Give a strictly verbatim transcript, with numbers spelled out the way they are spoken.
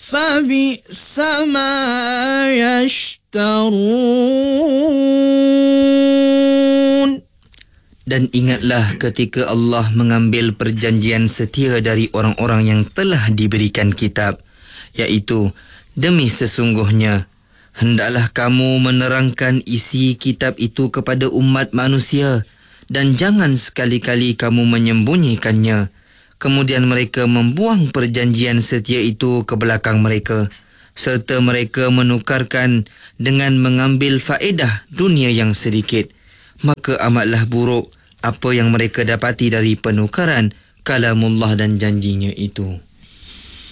فبئس ما يشترون. Dan ingatlah ketika Allah mengambil perjanjian setia dari orang-orang yang telah diberikan kitab, iaitu, demi sesungguhnya, hendaklah kamu menerangkan isi kitab itu kepada umat manusia dan jangan sekali-kali kamu menyembunyikannya. Kemudian mereka membuang perjanjian setia itu ke belakang mereka, serta mereka menukarkan dengan mengambil faedah dunia yang sedikit. Maka amatlah buruk apa yang mereka dapati dari penukaran kalamullah dan janjinya itu.